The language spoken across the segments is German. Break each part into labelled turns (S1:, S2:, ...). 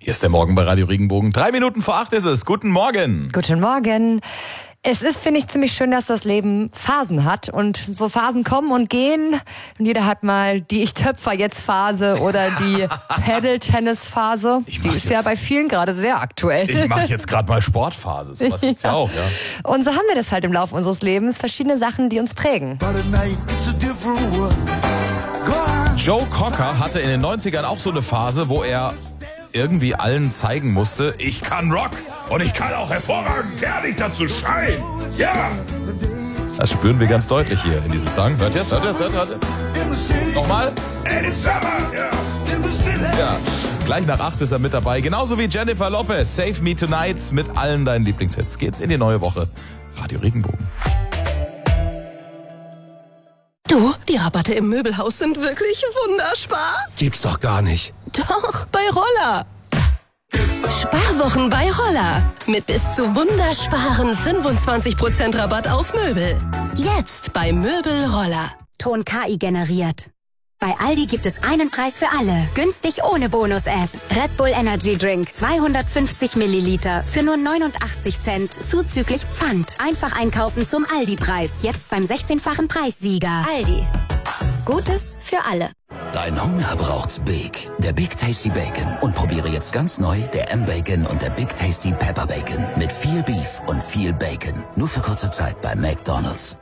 S1: Hier ist der Morgen bei Radio Regenbogen. 7:03 ist es. Guten Morgen.
S2: Guten Morgen. Es ist, finde ich, ziemlich schön, dass das Leben Phasen hat und so Phasen kommen und gehen. Und jeder hat mal die Ich-Töpfer-Jetzt-Phase oder die Paddle-Tennis-Phase. Die ist ja bei vielen gerade sehr aktuell.
S1: Ich mache jetzt gerade mal Sportphase. Sowas gibt's ja auch, ja.
S2: Und so haben wir das halt im Laufe unseres Lebens. Verschiedene Sachen, die uns prägen.
S1: Joe Cocker hatte in den 90ern auch so eine Phase, wo er irgendwie allen zeigen musste, ich kann Rock und ich kann auch hervorragend herrlich dazu schreien. Ja! Das spüren wir ganz deutlich hier in diesem Song. Hört ihr? Nochmal? Ja. Gleich nach 8 ist er mit dabei. Genauso wie Jennifer Lopez. Save Me Tonight mit allen deinen Lieblingshits. Geht's in die neue Woche. Radio Regenbogen.
S3: Du, die Rabatte im Möbelhaus sind wirklich wunderbar.
S4: Gibt's doch gar nicht.
S3: Doch, bei Roller. Sparwochen bei Roller. Mit bis zu wundersparen 25% Rabatt auf Möbel. Jetzt bei Möbel Roller.
S5: Ton KI generiert. Bei Aldi gibt es einen Preis für alle. Günstig ohne Bonus-App. Red Bull Energy Drink 250 Milliliter für nur 89 Cent zuzüglich Pfand. Einfach einkaufen zum Aldi-Preis. Jetzt beim 16-fachen Preissieger. Aldi. Gutes für alle.
S6: Dein Hunger braucht's Big. Der Big Tasty Bacon. Und probiere jetzt ganz neu der M-Bacon und der Big Tasty Pepper Bacon. Mit viel Beef und viel Bacon. Nur für kurze Zeit bei McDonald's.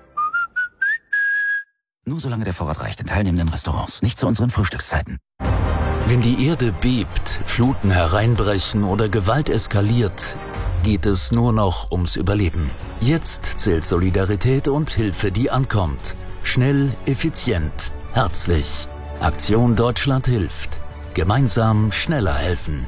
S6: Nur solange der Vorrat reicht in teilnehmenden Restaurants. Nicht zu unseren Frühstückszeiten.
S7: Wenn die Erde bebt, Fluten hereinbrechen oder Gewalt eskaliert, geht es nur noch ums Überleben. Jetzt zählt Solidarität und Hilfe, die ankommt. Schnell, effizient, herzlich. Aktion Deutschland hilft. Gemeinsam schneller helfen.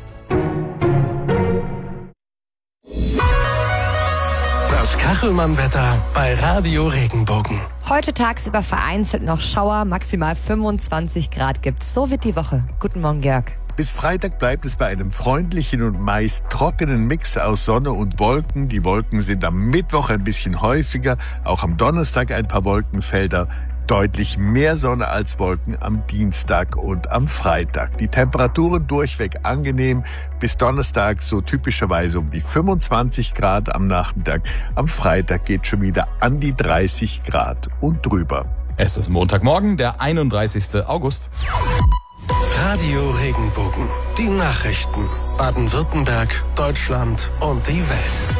S4: Das Kachelmann-Wetter bei Radio Regenbogen.
S2: Heute tagsüber vereinzelt noch Schauer, maximal 25 Grad gibt's. So wird die Woche. Guten Morgen, Jörg.
S8: Bis Freitag bleibt es bei einem freundlichen und meist trockenen Mix aus Sonne und Wolken. Die Wolken sind am Mittwoch ein bisschen häufiger, auch am Donnerstag ein paar Wolkenfelder. Deutlich mehr Sonne als Wolken am Dienstag und am Freitag. Die Temperaturen durchweg angenehm. Bis Donnerstag so typischerweise um die 25 Grad am Nachmittag. Am Freitag geht schon wieder an die 30 Grad und drüber.
S1: Es ist Montagmorgen, der 31. August.
S4: Radio Regenbogen. Die Nachrichten. Baden-Württemberg, Deutschland und die Welt.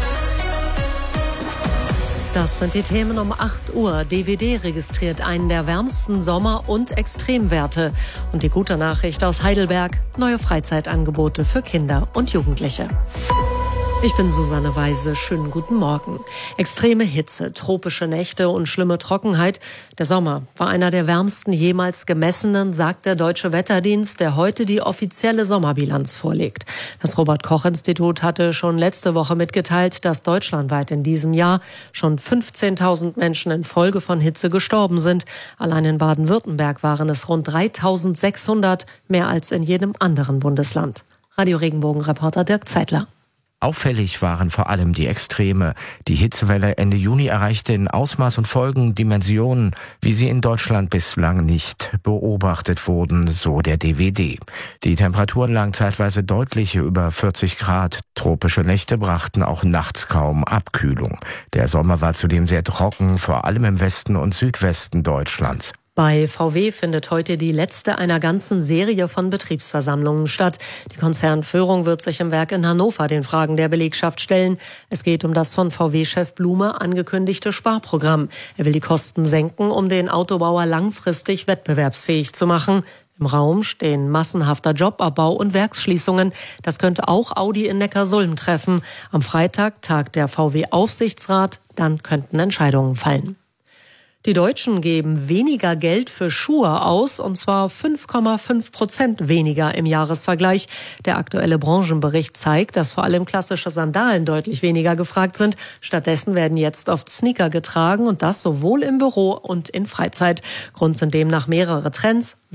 S9: Das sind die Themen um 8 Uhr. DWD registriert einen der wärmsten Sommer- und Extremwerte. Und die gute Nachricht aus Heidelberg: neue Freizeitangebote für Kinder und Jugendliche. Ich bin Susanne Weise. Schönen guten Morgen. Extreme Hitze, tropische Nächte und schlimme Trockenheit. Der Sommer war einer der wärmsten jemals gemessenen, sagt der Deutsche Wetterdienst, der heute die offizielle Sommerbilanz vorlegt. Das Robert-Koch-Institut hatte schon letzte Woche mitgeteilt, dass deutschlandweit in diesem Jahr schon 15.000 Menschen infolge von Hitze gestorben sind. Allein in Baden-Württemberg waren es rund 3.600, mehr als in jedem anderen Bundesland. Radio Regenbogen-Reporter Dirk Zeitler.
S10: Auffällig waren vor allem die Extreme. Die Hitzewelle Ende Juni erreichte in Ausmaß und Folgen Dimensionen, wie sie in Deutschland bislang nicht beobachtet wurden, so der DWD. Die Temperaturen lagen zeitweise deutlich über 40 Grad. Tropische Nächte brachten auch nachts kaum Abkühlung. Der Sommer war zudem sehr trocken, vor allem im Westen und Südwesten Deutschlands.
S9: Bei VW findet heute die letzte einer ganzen Serie von Betriebsversammlungen statt. Die Konzernführung wird sich im Werk in Hannover den Fragen der Belegschaft stellen. Es geht um das von VW-Chef Blume angekündigte Sparprogramm. Er will die Kosten senken, um den Autobauer langfristig wettbewerbsfähig zu machen. Im Raum stehen massenhafter Jobabbau und Werksschließungen. Das könnte auch Audi in Neckarsulm treffen. Am Freitag tagt der VW-Aufsichtsrat. Dann könnten Entscheidungen fallen. Die Deutschen geben weniger Geld für Schuhe aus, und zwar 5,5% weniger im Jahresvergleich. Der aktuelle Branchenbericht zeigt, dass vor allem klassische Sandalen deutlich weniger gefragt sind. Stattdessen werden jetzt oft Sneaker getragen, und das sowohl im Büro und in Freizeit. Grund sind demnach mehrere Trends: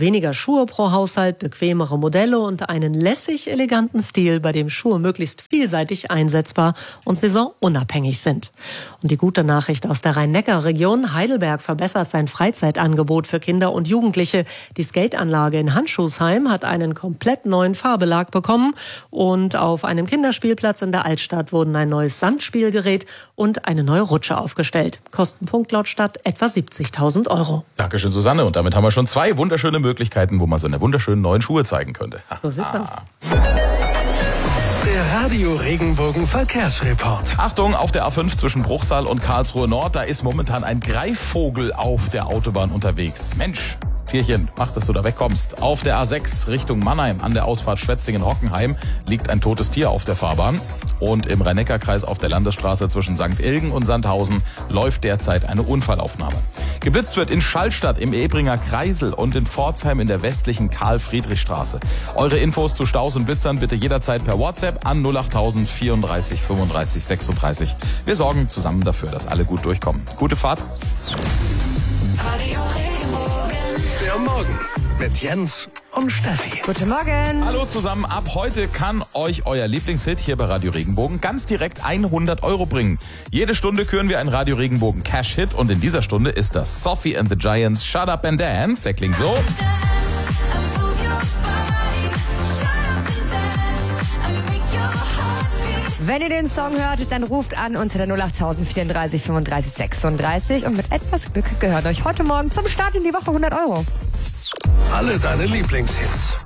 S9: Weniger Schuhe pro Haushalt, bequemere Modelle und einen lässig eleganten Stil, bei dem Schuhe möglichst vielseitig einsetzbar und saisonunabhängig sind. Und die gute Nachricht aus der Rhein-Neckar-Region: Heidelberg verbessert sein Freizeitangebot für Kinder und Jugendliche. Die Skateanlage in Handschuhsheim hat einen komplett neuen Fahrbelag bekommen und auf einem Kinderspielplatz in der Altstadt wurden ein neues Sandspielgerät und eine neue Rutsche aufgestellt. Kostenpunkt laut Stadt etwa 70.000 €.
S1: Dankeschön, Susanne. Und damit haben wir schon 2 wunderschöne Möglichkeiten, wo man so eine wunderschönen neuen Schuhe zeigen könnte.
S9: So sieht's aus.
S4: Der Radio Regenbogen Verkehrsreport.
S1: Achtung, auf der A5 zwischen Bruchsal und Karlsruhe Nord, da ist momentan ein Greifvogel auf der Autobahn unterwegs. Mensch, Tierchen, mach, dass du da wegkommst. Auf der A6 Richtung Mannheim an der Ausfahrt Schwetzingen-Hockenheim liegt ein totes Tier auf der Fahrbahn. Und im Rhein-Neckar-Kreis auf der Landesstraße zwischen St. Ilgen und Sandhausen läuft derzeit eine Unfallaufnahme. Geblitzt wird in Schallstadt im Ebringer Kreisel und in Pforzheim in der westlichen Karl-Friedrich-Straße. Eure Infos zu Staus und Blitzern bitte jederzeit per WhatsApp an 08000 34 35 36. Wir sorgen zusammen dafür, dass alle gut durchkommen. Gute Fahrt.
S4: Der Morgen mit Jens und Steffi.
S2: Guten Morgen.
S1: Hallo zusammen, ab heute kann euch euer Lieblingshit hier bei Radio Regenbogen ganz direkt 100 € bringen. Jede Stunde küren wir einen Radio Regenbogen Cash-Hit und in dieser Stunde ist das Sophie and the Giants Shut Up and Dance. Der klingt so.
S2: Wenn ihr den Song hört, dann ruft an unter der 08000 34 35 36 und mit etwas Glück gehört euch heute Morgen zum Start in die Woche 100 €.
S4: Alle deine Lieblingshits.